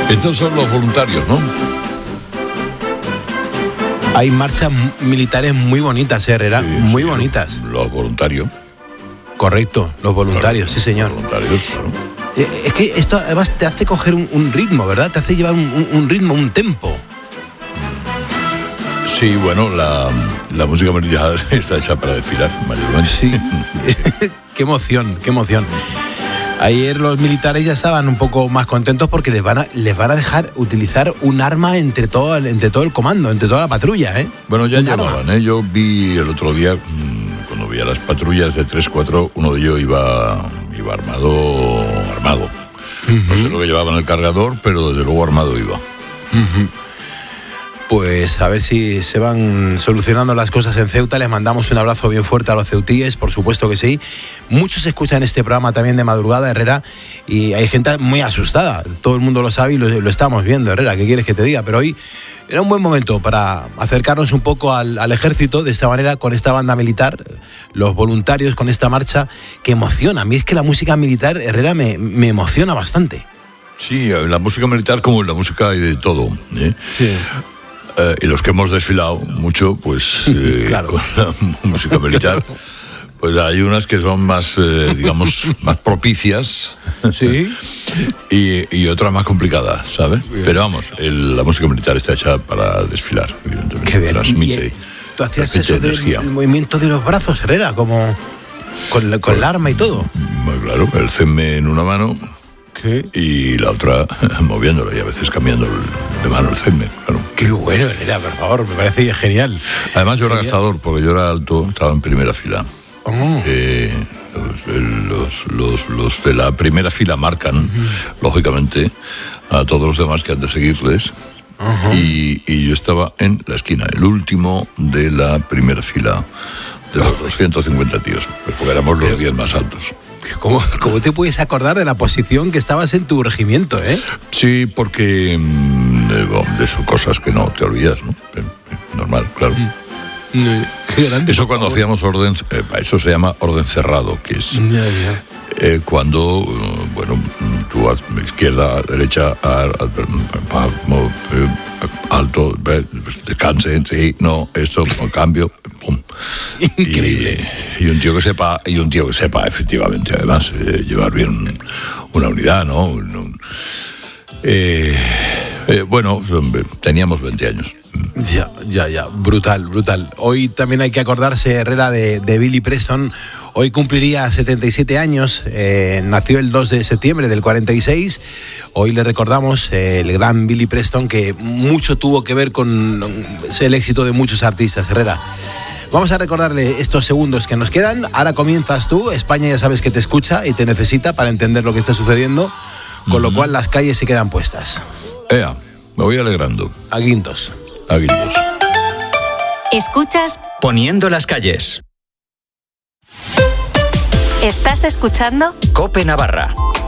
Estos son los voluntarios, ¿no? Hay marchas militares muy bonitas, Herrera, Sí, muy sí, bonitas. Los voluntarios. Correcto, los voluntarios, Claro, sí señor. Los voluntarios, claro. Es que esto además te hace coger un ritmo, ¿verdad? Te hace llevar un ritmo, un tempo. Sí, bueno, la música militar está hecha para desfilar, mayormente. Sí. Qué emoción, qué emoción. Ayer los militares ya estaban un poco más contentos porque les van a dejar utilizar un arma entre todo el comando, entre toda la patrulla, ¿eh? Bueno, ya Un llevaban, arma. ¿eh? Yo vi el otro día, cuando vi a las patrullas de 3-4, uno de ellos iba armado. No sé lo que llevaban el cargador, pero desde luego armado iba. Pues a ver si se van solucionando las cosas en Ceuta. Les mandamos un abrazo bien fuerte a los ceutíes, por supuesto que sí. Muchos escuchan este programa también de madrugada, Herrera, y hay gente muy asustada. Todo el mundo lo sabe y lo estamos viendo, Herrera. ¿Qué quieres que te diga? Pero hoy era un buen momento para acercarnos un poco al ejército de esta manera, con esta banda militar, los voluntarios, con esta marcha que emociona. A mí es que la música militar, Herrera, me emociona bastante. Sí, en la música militar como en la música hay de todo, ¿eh? Sí. Y los que hemos desfilado mucho, pues Claro. con la música militar, pues hay unas que son más, digamos, más propicias. Sí. Y otras más complicadas, ¿sabes? Pero vamos, la música militar está hecha para desfilar, evidentemente. Qué bien. Transmite, ¿Tú hacías transmite eso energía. del movimiento de los brazos, Herrera, como con el arma y todo? Bueno, claro, el CEME en una mano ¿Qué? y la otra moviéndolo y a veces cambiando de mano el CEME, claro. Qué bueno, Herrera, por favor, me parece genial. Además yo era gastador, porque yo era alto, estaba en primera fila. Oh. Los de la primera fila marcan, lógicamente, a todos los demás que han de seguirles. Y yo estaba en la esquina, el último de la primera fila de los 250 tíos, pues porque éramos los 10 más altos. ¿Cómo te puedes acordar de la posición que estabas en tu regimiento, eh? Sí, porque de esas cosas que no te olvidas, ¿no? Normal, claro. Qué grande. Eso cuando hacíamos orden, eso se llama orden cerrado, que es Ya. cuando, bueno, tú a izquierda, derecha, alto, descansen, sí, no, esto, cambio, pum. Increíble. Y un tío que sepa, efectivamente, además, llevar bien una unidad, ¿no? Bueno, teníamos 20 años. Ya, brutal. Hoy también hay que acordarse, Herrera, de Billy Preston. Hoy cumpliría 77 años, nació el 2 de septiembre del 46. Hoy le recordamos el gran Billy Preston, que mucho tuvo que ver con el éxito de muchos artistas, Herrera. Vamos a recordarle estos segundos que nos quedan. Ahora comienzas tú. España ya sabes que te escucha y te necesita para entender lo que está sucediendo, con lo cual las calles se quedan puestas. Me voy alegrando. A guindos. Escuchas Poniendo las calles. ¿Estás escuchando? COPE Navarra.